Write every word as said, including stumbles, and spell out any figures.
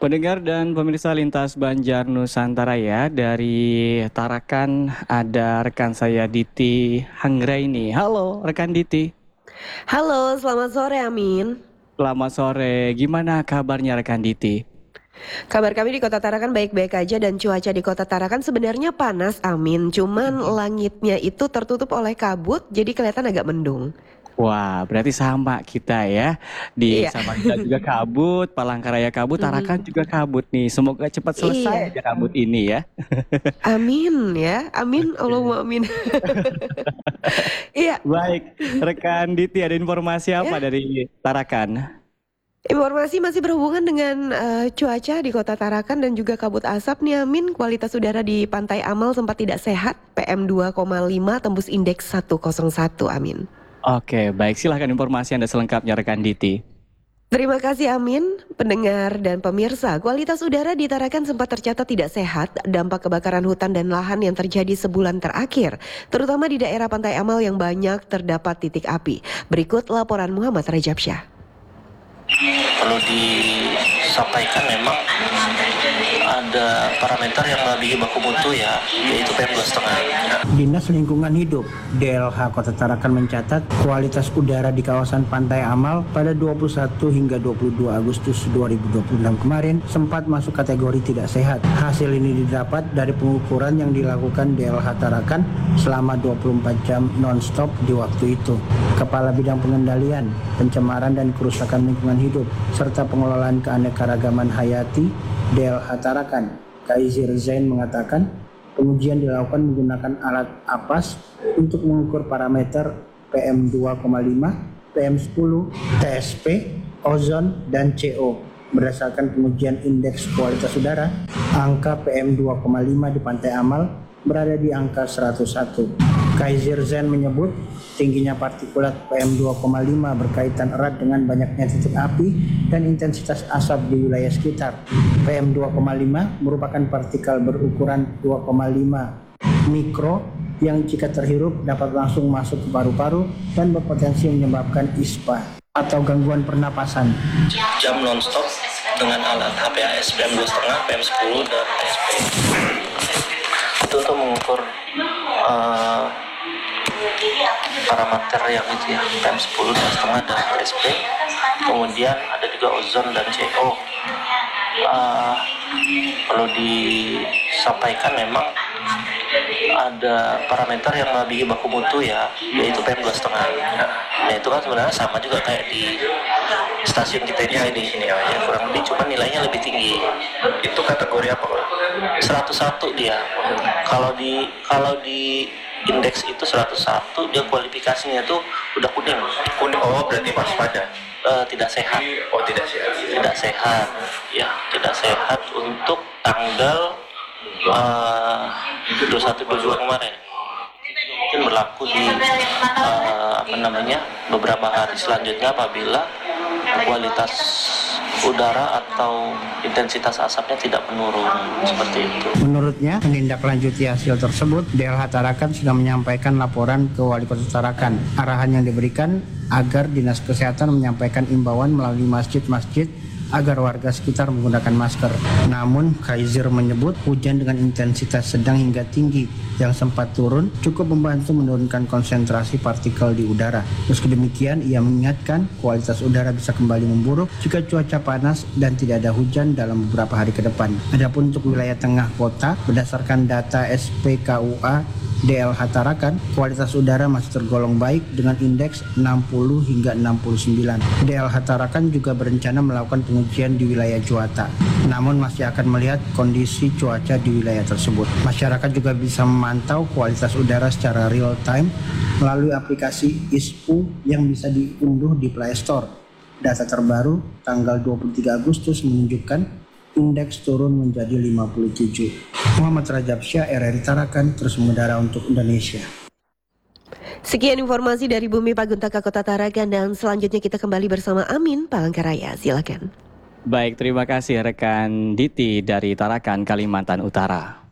Pendengar dan pemirsa Lintas Banjar Nusantara ya, dari Tarakan ada rekan saya Diti Hanggraini. Halo rekan Diti. Halo, selamat sore Amin. Selamat sore, gimana kabarnya rekan Diti? Kabar kami di Kota Tarakan baik-baik aja dan cuaca di Kota Tarakan sebenarnya panas Amin. Cuman langitnya itu tertutup oleh kabut jadi kelihatan agak mendung. Wah, berarti sama kita ya. Di Iya. Samarinda juga kabut, Palangkaraya kabut, Tarakan Mhm. juga kabut nih. Semoga cepat selesai Iya. aja kabut ini ya. Amin ya, amin, Oke. Allahumma amin. Iya. Baik, rekan Diti ada informasi apa Ya. dari Tarakan? Informasi masih berhubungan dengan, eee, cuaca di Kota Tarakan dan juga kabut asap nih Amin. Kualitas udara di Pantai Amal sempat tidak sehat, P M dua koma lima tembus indeks seratus satu Amin. Oke, baik, silahkan informasi Anda selengkapnya rekan Diti. Terima kasih Amin. Pendengar dan pemirsa, kualitas udara di Tarakan sempat tercatat tidak sehat, dampak kebakaran hutan dan lahan yang terjadi sebulan terakhir, terutama di daerah Pantai Amal yang banyak terdapat titik api. Berikut laporan Muhammad Rajabsyah. Perlu disampaikan memang ada parameter yang melebihi baku mutu ya, yaitu P M dua koma lima. Dinas Lingkungan Hidup D L H Kota Tarakan mencatat kualitas udara di kawasan Pantai Amal pada dua puluh satu hingga dua puluh dua Agustus dua ribu dua puluh enam kemarin sempat masuk kategori tidak sehat. Hasil ini didapat dari pengukuran yang dilakukan D L H Tarakan selama dua puluh empat jam non-stop di waktu itu. Kepala Bidang Pengendalian, Pencemaran dan Kerusakan Lingkungan Hidup serta Pengelolaan Keanekaragaman Hayati D L H Tarakan, Kaizir Zain mengatakan pengujian dilakukan menggunakan alat APAS untuk mengukur parameter P M dua koma lima, P M sepuluh, T S P, ozon, dan C O. Berdasarkan pengujian indeks kualitas udara, angka P M dua koma lima di Pantai Amal berada di angka seratus satu. Kaizir Zain menyebut tingginya partikulat P M dua koma lima berkaitan erat dengan banyaknya titik api dan intensitas asap di wilayah sekitar. P M dua koma lima merupakan partikel berukuran dua koma lima mikro yang jika terhirup dapat langsung masuk ke paru-paru dan berpotensi menyebabkan ispa atau gangguan pernapasan. Jam non-stop dengan alat H P A S P M dua koma lima, P M sepuluh, dan T S P. Itu untuk mengukur uh, parameter yang itu ya, P M sepuluh, dua koma lima, dan T S P. Kemudian ada juga ozon dan C O. Uh, perlu disampaikan memang ada parameter yang melebihi baku mutu ya, yaitu P M dua koma lima. Nah itu kan sebenarnya sama juga kayak di stasiun kita ini di sini ya, kurang lebih, cuma nilainya lebih tinggi. Itu kategori apa kalau? seratus satu dia. Kalau di kalau di indeks itu seratus satu, dia kualifikasinya tuh udah kuning. Kuning, oh berarti waspada. Uh, tidak sehat. Oh tidak sehat. Tidak sehat. Ya tidak sehat untuk tanggal uh, dua puluh satu dua puluh dua kemarin. Mungkin berlaku di uh, apa namanya beberapa hari selanjutnya apabila kualitas udara atau intensitas asapnya tidak menurun seperti itu. Menurutnya, menindaklanjuti hasil tersebut, D L H Tarakan sudah menyampaikan laporan ke Wali Kota Tarakan. Arahan yang diberikan agar Dinas Kesehatan menyampaikan imbauan melalui masjid-masjid agar warga sekitar menggunakan masker. Namun, Kaizir menyebut hujan dengan intensitas sedang hingga tinggi yang sempat turun cukup membantu menurunkan konsentrasi partikel di udara. Meski demikian, ia mengingatkan kualitas udara bisa kembali memburuk jika cuaca panas dan tidak ada hujan dalam beberapa hari ke depan. Adapun untuk wilayah tengah kota, berdasarkan data S P K U A D L H Tarakan, kualitas udara masih tergolong baik dengan indeks enam puluh hingga enam puluh sembilan. D L H Tarakan juga berencana melakukan pengujian di wilayah Juwata, namun masih akan melihat kondisi cuaca di wilayah tersebut. Masyarakat juga bisa memantau kualitas udara secara real time melalui aplikasi I S P U yang bisa diunduh di Play Store. Data terbaru tanggal dua puluh tiga Agustus menunjukkan indeks turun menjadi lima puluh tujuh. Muhammad Rajabsyah, R R I Tarakan, terus mengudara untuk Indonesia. Sekian informasi dari Bumi Paguntaka Kota Tarakan dan selanjutnya kita kembali bersama Amin Palangkaraya. Silakan. Baik, terima kasih rekan Diti dari Tarakan, Kalimantan Utara.